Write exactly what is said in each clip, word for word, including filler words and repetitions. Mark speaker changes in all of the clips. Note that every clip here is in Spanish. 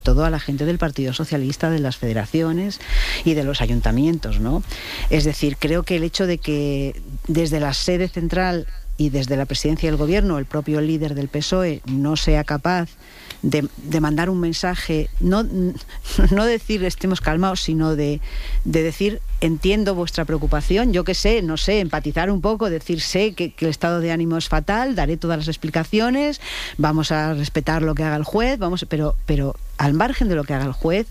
Speaker 1: todo a la gente del Partido Socialista, de las federaciones y de los ayuntamientos, ¿no? Es decir, creo que el hecho de que desde la sede central y desde la presidencia del gobierno el propio líder del P S O E no sea capaz de, de mandar un mensaje, no, no decir estemos calmados, sino de, de decir entiendo vuestra preocupación, yo qué sé, no sé, empatizar un poco, decir sé que, que el estado de ánimo es fatal, daré todas las explicaciones, vamos a respetar lo que haga el juez, vamos, pero, pero al margen de lo que haga el juez,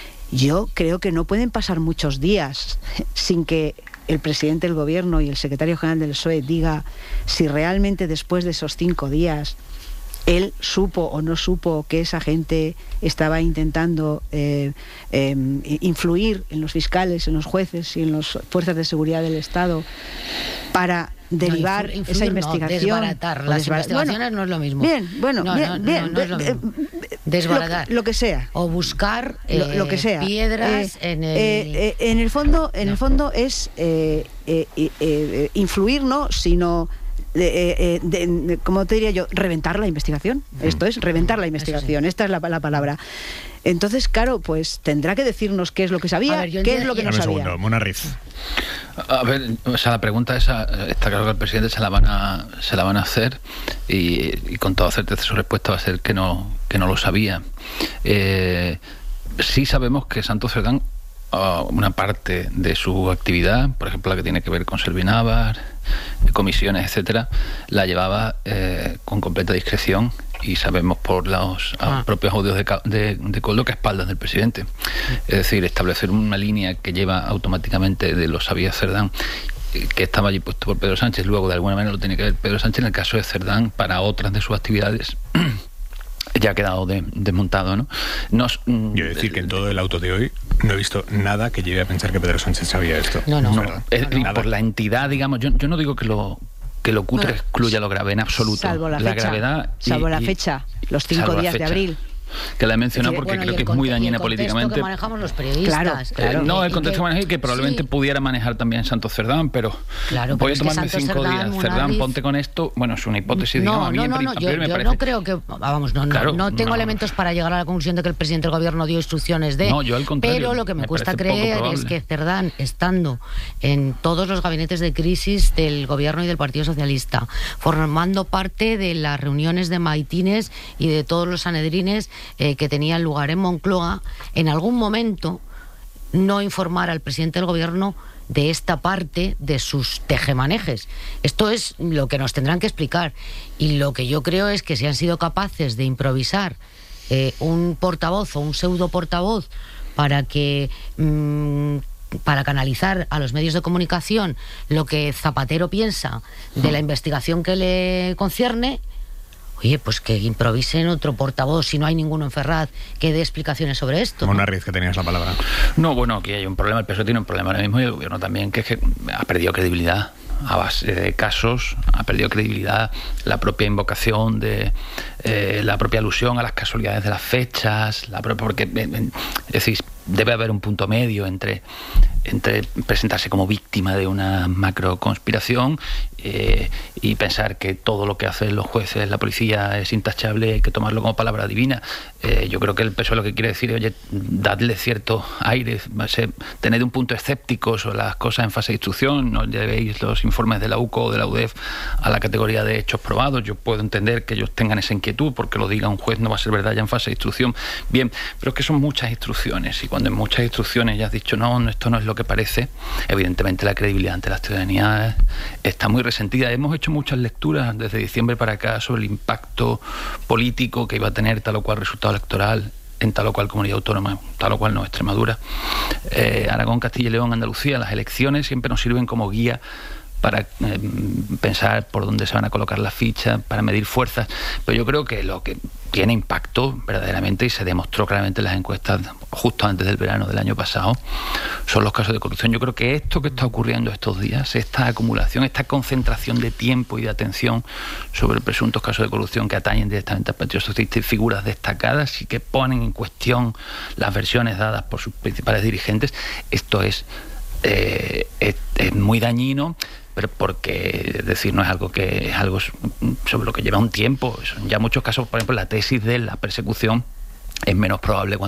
Speaker 1: yo creo que no pueden pasar muchos días sin que el presidente del gobierno y el secretario general del P S O E diga si realmente después de esos cinco días él supo o no supo que esa gente estaba intentando eh, eh, influir en los fiscales, en los jueces y en las fuerzas de seguridad del Estado para derivar
Speaker 2: no, influir,
Speaker 1: esa
Speaker 2: no,
Speaker 1: investigación.
Speaker 2: Desbaratar. Las
Speaker 1: desbar
Speaker 2: investigaciones
Speaker 1: bueno,
Speaker 2: no es lo mismo.
Speaker 1: Bien, bueno,
Speaker 2: no,
Speaker 1: bien,
Speaker 2: no,
Speaker 1: bien.
Speaker 2: No, no es lo mismo. Desbaratar.
Speaker 1: Lo, lo que sea.
Speaker 2: O buscar eh,
Speaker 1: lo, lo que sea.
Speaker 2: piedras
Speaker 1: eh,
Speaker 2: en el...
Speaker 1: Eh, eh, en el fondo, en
Speaker 2: no.
Speaker 1: el fondo es eh, eh, eh, eh, influir, no, sino... De, de, de, ¿cómo te diría yo? Reventar la investigación. Esto es, reventar la investigación. Sí. Esta es la, la palabra. Entonces, claro, pues tendrá que decirnos qué es lo que sabía, ver, qué es lo que no sabía.
Speaker 3: Un segundo, Mona Riz.
Speaker 4: A ver, o sea, la pregunta esa, está claro que al presidente se la van a, se la van a hacer y, y con toda certeza su respuesta va a ser que no, que no lo sabía. Eh, sí sabemos que Santos Cerdán, uh, una parte de su actividad, por ejemplo la que tiene que ver con Servinávar, comisiones, etcétera, la llevaba eh, con completa discreción y sabemos por los ah. propios audios de, de, de Coldo que a espaldas del presidente. Es decir, establecer una línea que lleva automáticamente de lo sabía Cerdán, que estaba allí puesto por Pedro Sánchez, luego de alguna manera lo tiene que ver Pedro Sánchez. En el caso de Cerdán, para otras de sus actividades ya ha quedado de, desmontado, ¿no? Nos,
Speaker 3: Yo he decir que en todo el auto de hoy no he visto nada que lleve a pensar que Pedro Sánchez sabía esto.
Speaker 2: No, no.
Speaker 4: no,
Speaker 2: no,
Speaker 4: es,
Speaker 2: no,
Speaker 4: y
Speaker 2: no.
Speaker 4: por la entidad, digamos, yo, yo no digo que lo que lo cutre bueno, excluya lo grave en absoluto.
Speaker 1: Salvo la,
Speaker 4: la
Speaker 1: fecha,
Speaker 4: gravedad. Y,
Speaker 1: salvo la
Speaker 4: y,
Speaker 1: fecha, los cinco días de abril.
Speaker 4: Que la he mencionado porque
Speaker 2: bueno,
Speaker 4: creo que es
Speaker 2: conte-
Speaker 4: muy dañina
Speaker 2: el
Speaker 4: políticamente.
Speaker 2: Que manejamos los periodistas.
Speaker 1: Claro, claro.
Speaker 4: Eh, no, el
Speaker 2: y
Speaker 4: contexto
Speaker 2: que,
Speaker 4: que maneja y que probablemente sí. pudiera manejar también Santos Cerdán, pero
Speaker 2: claro,
Speaker 4: voy
Speaker 2: pero
Speaker 4: a tomarme
Speaker 2: es que
Speaker 4: cinco
Speaker 2: Cerdán,
Speaker 4: días. Cerdán,
Speaker 2: Riz...
Speaker 4: ponte con esto. Bueno, es una hipótesis,
Speaker 2: no,
Speaker 4: digamos, a mí
Speaker 2: no,
Speaker 4: en
Speaker 2: no, no, yo,
Speaker 4: me
Speaker 2: yo
Speaker 4: parece.
Speaker 2: no creo que, vamos, no, no,
Speaker 4: claro,
Speaker 2: no tengo
Speaker 4: no,
Speaker 2: elementos para llegar a la conclusión de que el presidente del gobierno dio instrucciones de.
Speaker 4: No, yo al contrario.
Speaker 2: Pero lo que me,
Speaker 4: me
Speaker 2: cuesta creer es que Cerdán, estando en todos los gabinetes de crisis del gobierno y del Partido Socialista, formando parte de las reuniones de maitines y de todos los sanedrines eh, que tenían lugar en Moncloa, en algún momento no informar al presidente del gobierno de esta parte de sus tejemanejes. Esto es lo que nos tendrán que explicar. Y lo que yo creo es que si han sido capaces de improvisar eh, un portavoz o un pseudo portavoz para que mmm, para canalizar a los medios de comunicación lo que Zapatero piensa de la investigación que le concierne, oye, pues que improvisen otro portavoz, si no hay ninguno en Ferraz que dé explicaciones sobre esto.
Speaker 3: Mona Riz, que tenías la palabra.
Speaker 4: No, bueno, aquí hay un problema, el P S O E tiene un problema ahora mismo y el gobierno también, que es que ha perdido credibilidad a base de casos, ha perdido credibilidad la propia invocación de eh, la propia alusión a las casualidades de las fechas, la propia, porque eh, es decir, debe haber un punto medio entre entre presentarse como víctima de una macro conspiración eh, y pensar que todo lo que hacen los jueces, la policía es intachable, hay que tomarlo como palabra divina. Eh, yo creo que el P S O E lo que quiere decir es, oye, dadle cierto aire, tened un punto escéptico sobre las cosas en fase de instrucción, no llevéis los informes de la U C O o de la U D E F a la categoría de hechos probados. Yo puedo entender que ellos tengan esa inquietud, porque lo diga un juez no va a ser verdad ya en fase de instrucción. Bien, pero es que son muchas instrucciones, y cuando en muchas instrucciones ya has dicho, no, no, esto no es lo que parece, evidentemente la credibilidad ante la ciudadanía está muy resentida. Hemos hecho muchas lecturas desde diciembre para acá sobre el impacto político que iba a tener tal o cual resultado electoral en tal o cual comunidad autónoma, tal o cual no, Extremadura, eh, Aragón, Castilla y León, Andalucía. Las elecciones siempre nos sirven como guía para eh, pensar por dónde se van a colocar las fichas, para medir fuerzas, pero yo creo que lo que tiene impacto verdaderamente, y se demostró claramente en las encuestas justo antes del verano del año pasado, son los casos de corrupción. Yo creo que esto que está ocurriendo estos días, esta acumulación, esta concentración de tiempo y de atención sobre presuntos casos de corrupción que atañen directamente al Partido Socialista y figuras destacadas y que ponen en cuestión las versiones dadas por sus principales dirigentes, esto es, eh, es, es muy dañino, pero porque, es decir, no es algo que es algo sobre lo que lleva un tiempo. Son ya muchos casos, por ejemplo, la tesis de la persecución es menos probable cuando